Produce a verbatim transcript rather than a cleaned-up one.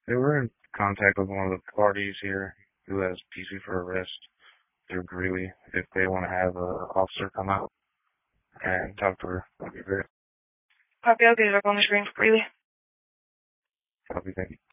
They were in contact with one of the parties here who has P C for arrest through Greeley. If they want to have an officer come out and talk to her, that'd be great. Copy, I'll get it up on the screen for Greeley. Copy, thank you.